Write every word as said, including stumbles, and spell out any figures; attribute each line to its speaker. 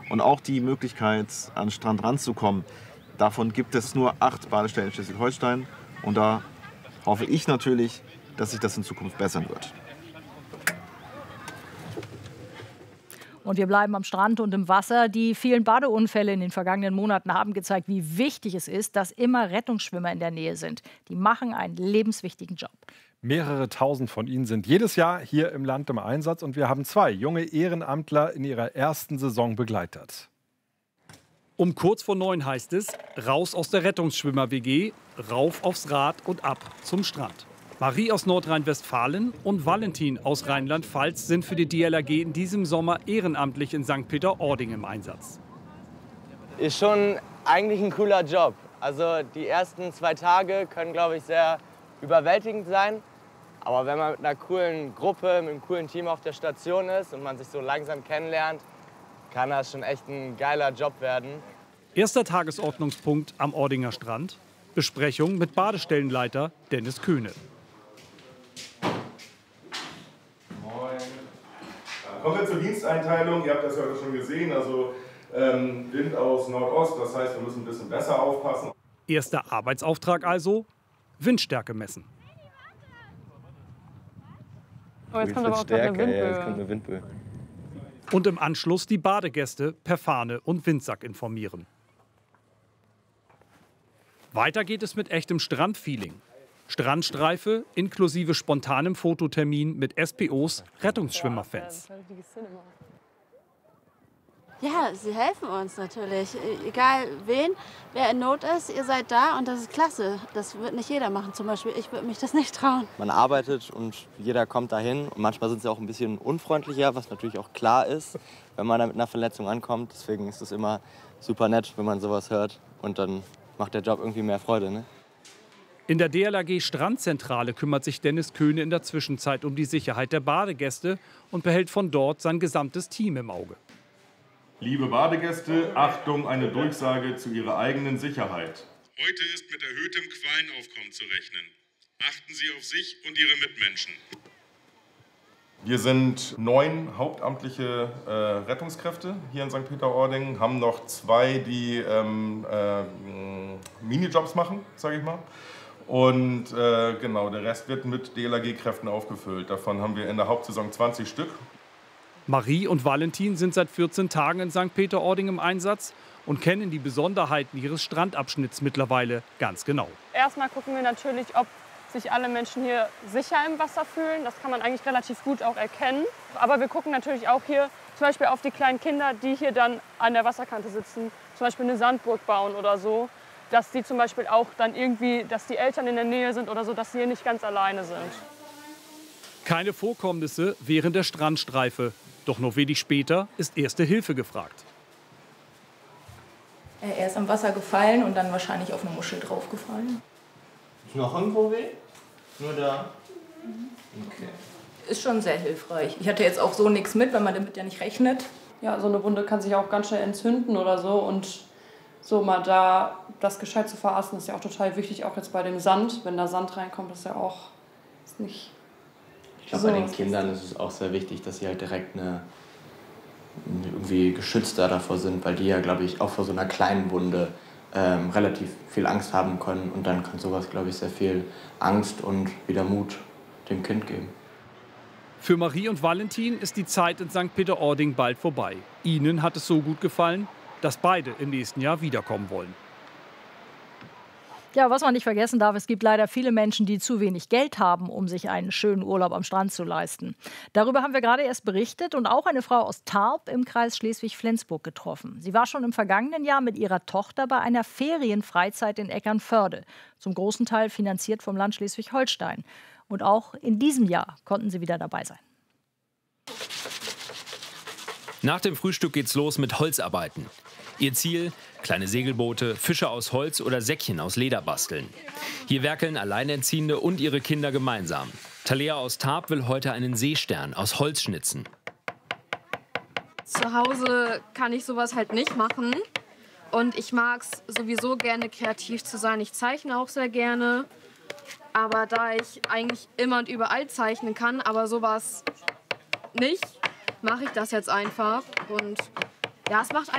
Speaker 1: Und auch die Möglichkeit, an den Strand ranzukommen, davon gibt es nur acht Badestellen in Schleswig-Holstein. Und da hoffe ich natürlich, dass sich das in Zukunft bessern wird.
Speaker 2: Und wir bleiben am Strand und im Wasser. Die vielen Badeunfälle in den vergangenen Monaten haben gezeigt, wie wichtig es ist, dass immer Rettungsschwimmer in der Nähe sind. Die machen einen lebenswichtigen Job.
Speaker 3: Mehrere tausend von ihnen sind jedes Jahr hier im Land im Einsatz. Und wir haben zwei junge Ehrenamtler in ihrer ersten Saison begleitet.
Speaker 4: Um kurz vor neun heißt es, raus aus der Rettungsschwimmer-W G, rauf aufs Rad und ab zum Strand. Marie aus Nordrhein-Westfalen und Valentin aus Rheinland-Pfalz sind für die D L R G in diesem Sommer ehrenamtlich in Sankt Peter-Ording im Einsatz.
Speaker 5: Ist schon eigentlich ein cooler Job. Also die ersten zwei Tage können, glaube ich, sehr überwältigend sein. Aber wenn man mit einer coolen Gruppe, mit einem coolen Team auf der Station ist und man sich so langsam kennenlernt, kann das schon echt ein geiler Job werden.
Speaker 4: Erster Tagesordnungspunkt am Ordinger Strand. Besprechung mit Badestellenleiter Dennis Köhne.
Speaker 6: Moin. Kommen wir zur Diensteinteilung. Ihr habt das ja heute schon gesehen. Also ähm, Wind aus Nordost, das heißt, wir müssen ein bisschen besser aufpassen.
Speaker 4: Erster Arbeitsauftrag also, Windstärke messen.
Speaker 7: Oh, jetzt kommt aber auch gerade eine Windböe. Ja, jetzt kommt eine Windböe.
Speaker 4: Und im Anschluss die Badegäste per Fahne und Windsack informieren. Weiter geht es mit echtem Strandfeeling. Strandstreife inklusive spontanem Fototermin mit S P Os, Rettungsschwimmerfans.
Speaker 8: Ja, sie helfen uns natürlich. Egal wen, wer in Not ist, ihr seid da und das ist klasse. Das wird nicht jeder machen zum Beispiel. Ich würde mich das nicht trauen.
Speaker 5: Man arbeitet und jeder kommt dahin. Und manchmal sind sie auch ein bisschen unfreundlicher, was natürlich auch klar ist, wenn man da mit einer Verletzung ankommt. Deswegen ist es immer super nett, wenn man sowas hört. Und dann macht der Job irgendwie mehr Freude, ne?
Speaker 4: In der D L R G Strandzentrale kümmert sich Dennis Köhne in der Zwischenzeit um die Sicherheit der Badegäste und behält von dort sein gesamtes Team im Auge.
Speaker 6: Liebe Badegäste, Achtung, eine Durchsage zu Ihrer eigenen Sicherheit.
Speaker 9: Heute ist mit erhöhtem Quallenaufkommen zu rechnen. Achten Sie auf sich und Ihre Mitmenschen.
Speaker 6: Wir sind neun hauptamtliche äh, Rettungskräfte hier in Sankt Peter-Ording, haben noch zwei, die ähm, äh, Minijobs machen, sage ich mal. Und äh, genau, der Rest wird mit D L R G-Kräften aufgefüllt. Davon haben wir in der Hauptsaison zwanzig Stück.
Speaker 4: Marie und Valentin sind seit vierzehn Tagen in Sankt Peter-Ording im Einsatz und kennen die Besonderheiten ihres Strandabschnitts mittlerweile ganz genau.
Speaker 7: Erstmal gucken wir natürlich, ob sich alle Menschen hier sicher im Wasser fühlen. Das kann man eigentlich relativ gut auch erkennen. Aber wir gucken natürlich auch hier zum Beispiel auf die kleinen Kinder, die hier dann an der Wasserkante sitzen, zum Beispiel eine Sandburg bauen oder so, dass die zum Beispiel auch dann irgendwie, dass die Eltern in der Nähe sind oder so, dass sie hier nicht ganz alleine sind.
Speaker 4: Keine Vorkommnisse während der Strandstreife. Doch noch wenig später ist Erste Hilfe gefragt.
Speaker 10: Er ist am Wasser gefallen und dann wahrscheinlich auf eine Muschel draufgefallen.
Speaker 5: Ist noch irgendwo weh? Nur da?
Speaker 10: Okay. Ist schon sehr hilfreich. Ich hatte jetzt auch so nichts mit, weil man damit ja nicht rechnet.
Speaker 7: Ja, so eine Wunde kann sich auch ganz schnell entzünden oder so. Und so mal da das gescheit zu verarzten, ist ja auch total wichtig, auch jetzt bei dem Sand. Wenn da Sand reinkommt, ist ja auch ist nicht.
Speaker 5: Ich glaube, so, bei den Kindern ist es auch sehr wichtig, dass sie halt direkt eine, irgendwie geschützter davor sind, weil die ja, glaube ich, auch vor so einer kleinen Wunde ähm, relativ viel Angst haben können. Und dann kann sowas, glaube ich, sehr viel Angst und wieder Mut dem Kind geben.
Speaker 4: Für Marie und Valentin ist die Zeit in Sankt Peter-Ording bald vorbei. Ihnen hat es so gut gefallen, dass beide im nächsten Jahr wiederkommen wollen.
Speaker 2: Ja, was man nicht vergessen darf, es gibt leider viele Menschen, die zu wenig Geld haben, um sich einen schönen Urlaub am Strand zu leisten. Darüber haben wir gerade erst berichtet und auch eine Frau aus Tarp im Kreis Schleswig-Flensburg getroffen. Sie war schon im vergangenen Jahr mit ihrer Tochter bei einer Ferienfreizeit in Eckernförde, zum großen Teil finanziert vom Land Schleswig-Holstein. Und auch in diesem Jahr konnten sie wieder dabei sein.
Speaker 11: Nach dem Frühstück geht's los mit Holzarbeiten. Ihr Ziel: kleine Segelboote, Fische aus Holz oder Säckchen aus Leder basteln. Hier werkeln Alleinerziehende und ihre Kinder gemeinsam. Talea aus Tarp will heute einen Seestern aus Holz schnitzen.
Speaker 12: Zu Hause kann ich sowas halt nicht machen. Und ich mag es sowieso gerne, kreativ zu sein. Ich zeichne auch sehr gerne. Aber da ich eigentlich immer und überall zeichnen kann, aber sowas nicht, mache ich das jetzt einfach. Und ja, es macht